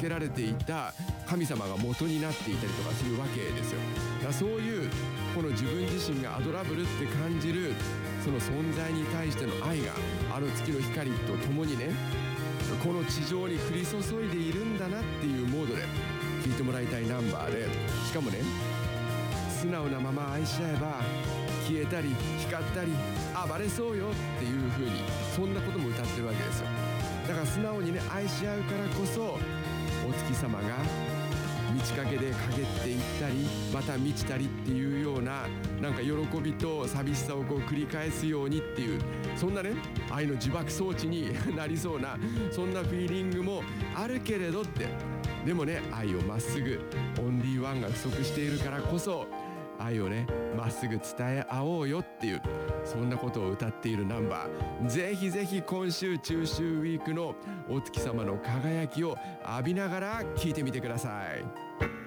けられていた神様が元になっていたりとかするわけですよ。だからそういうこの自分自身がアドラブルって感じるその存在に対しての愛があの月の光とともにね、この地上に降り注いでいるんだなっていうモードで聴いてもらいたいナンバーで、しかもね、素直なまま愛し合えば消えたり光ったり暴れそうよっていう風に、そんなことも歌ってるわけですよ。だから素直にね愛し合うからこそ、お月様が満ち欠けで陰っていったりまた満ちたりっていうような、なんか喜びと寂しさをこう繰り返すようにっていう、そんなね愛の呪縛装置になりそうな、そんなフィーリングもあるけれどって、でもね愛をまっすぐオンリーワンが不足しているからこそ、愛をねまっすぐ伝え合おうよっていう、そんなことを歌っているナンバー、ぜひぜひ今週中秋ウィークのお月様の輝きを浴びながら聴いてみてください。